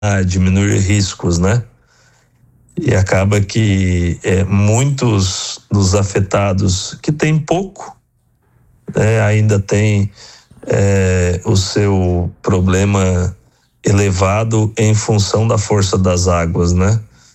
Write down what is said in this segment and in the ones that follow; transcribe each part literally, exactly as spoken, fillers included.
diminuir riscos, né? E acaba que é, muitos dos afetados que tem pouco, né, ainda tem é, o seu problema elevado em função da força das águas, né?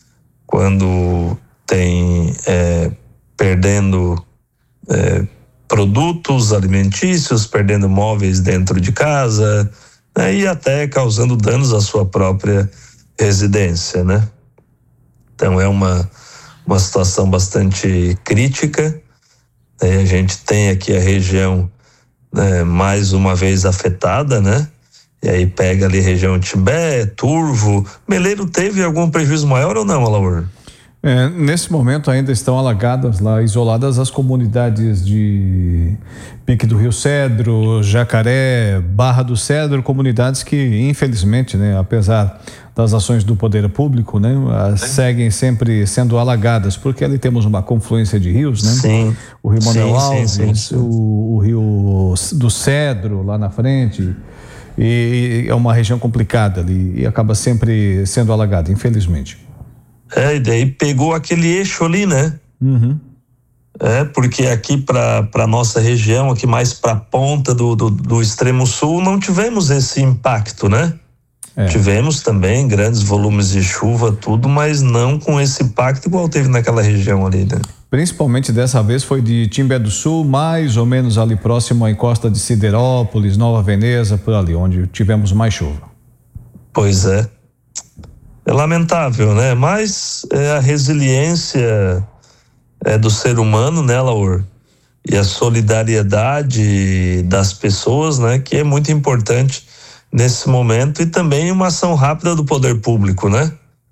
Quando tem é, perdendo é, produtos alimentícios, perdendo móveis dentro de casa, né, e até causando danos à sua própria residência, né? Então é uma, uma situação bastante crítica. Né? A gente tem aqui a região, né, mais uma vez afetada, né? E aí pega ali a região Timbé, Turvo. Meleiro teve algum prejuízo maior ou não, Alaor? É, nesse momento ainda estão alagadas lá, isoladas as comunidades de Pique do Rio Cedro, Jacaré, Barra do Cedro, comunidades que infelizmente, né, apesar das ações do poder público, né, seguem sempre sendo alagadas, porque ali temos uma confluência de rios, né? Sim. O Rio Manuel sim, Alves, sim, sim, sim. O, o Rio do Cedro lá na frente, e é uma região complicada ali e acaba sempre sendo alagada, infelizmente. É, e daí pegou aquele eixo ali, né? Uhum. É, porque aqui para para nossa região, aqui mais para a ponta do, do, do extremo sul, não tivemos esse impacto, né? É. Tivemos também grandes volumes de chuva, tudo, mas não com esse impacto igual teve naquela região ali, né? Principalmente dessa vez foi de Timbé do Sul, mais ou menos ali próximo à encosta de Siderópolis, Nova Veneza, por ali, onde tivemos mais chuva. Pois é. É lamentável, né? Mas é a resiliência é, do ser humano, né, Laur? E a solidariedade das pessoas, né? Que é muito importante nesse momento, e também uma ação rápida do poder público, né?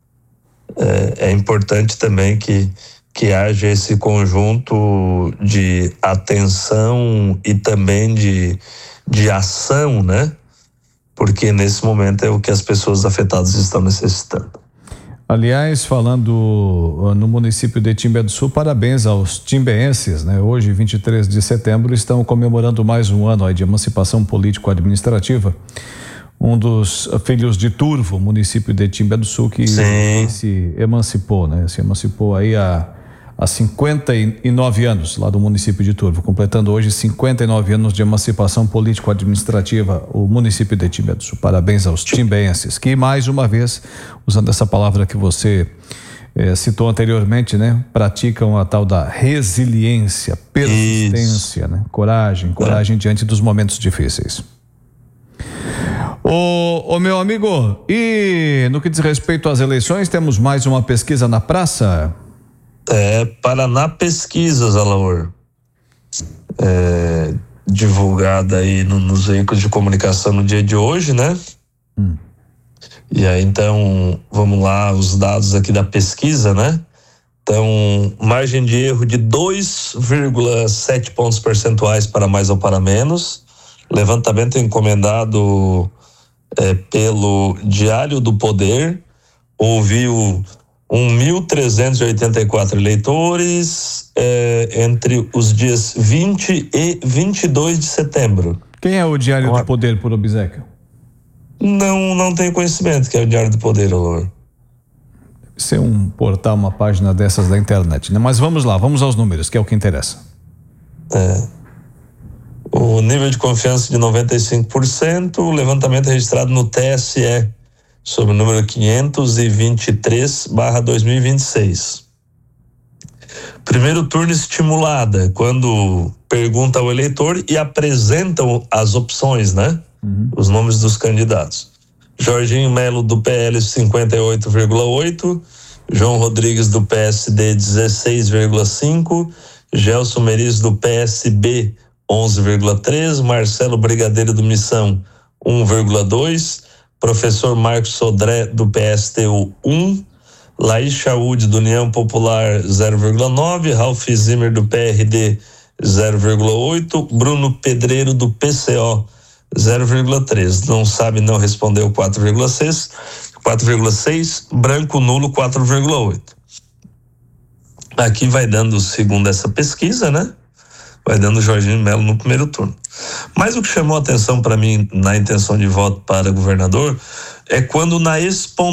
É, é importante também que, que haja esse conjunto de atenção e também de, de ação, né? Porque nesse momento é o que as pessoas afetadas estão necessitando. Aliás, falando no município de Timbé do Sul, parabéns aos timbeenses, né? Hoje, vinte e três de setembro, estão comemorando mais um ano aí de emancipação político-administrativa. Um dos filhos de Turvo, município de Timbé do Sul, que Sim. se emancipou, né? Se emancipou aí há, há cinquenta e nove anos, lá do município de Turvo, completando hoje cinquenta e nove anos de emancipação político-administrativa, o município de Timbé do Sul. Parabéns aos timbeenses, que mais uma vez, usando essa palavra que você eh, citou anteriormente, né? Praticam a tal da resiliência, persistência, né? Coragem, coragem é. diante dos momentos difíceis. Ô, ô meu amigo, e no que diz respeito às eleições, temos mais uma pesquisa na praça? É, Paraná Pesquisas, Alaor, é, divulgada aí no, nos veículos de comunicação no dia de hoje, né? Hum. E aí, então, vamos lá, os dados aqui da pesquisa, né? Então, margem de erro de dois vírgula sete pontos percentuais para mais ou para menos. Levantamento encomendado é, pelo Diário do Poder, ouviu um mil trezentos e oitenta e quatro eleitores é, entre os dias vinte e vinte e dois de setembro. Quem é o Diário Uma... do Poder, por obséquio? Não, não tenho conhecimento que é o Diário do Poder, Alor. Deve ser um portal, uma página dessas da internet, né? Mas vamos lá, vamos aos números, que é o que interessa. É. O nível de confiança de noventa e cinco por cento, o levantamento registrado no T S E, sob o número quinhentos e vinte e três barra dois mil e vinte e seis. Primeiro turno estimulada, quando pergunta ao eleitor e apresentam as opções, né? Uhum. Os nomes dos candidatos. Jorginho Melo, do P L, cinquenta e oito vírgula oito, João Rodrigues, do P S D, dezesseis vírgula cinco, Gelson Meriz, do P S B, onze vírgula três, Marcelo Brigadeiro, do Missão, um vírgula dois, Professor Marcos Sodré, do P S T U, um, Laís Chaúde, do União Popular, zero vírgula nove, Ralph Zimmer, do P R D, zero vírgula oito, Bruno Pedreiro, do P C O, zero vírgula três. Não sabe, não respondeu, quatro vírgula seis, quatro vírgula seis, branco nulo, quatro vírgula oito. Aqui vai dando, segundo essa pesquisa, né? Vai dando Jorginho Melo no primeiro turno. Mas o que chamou a atenção para mim na intenção de voto para governador é quando na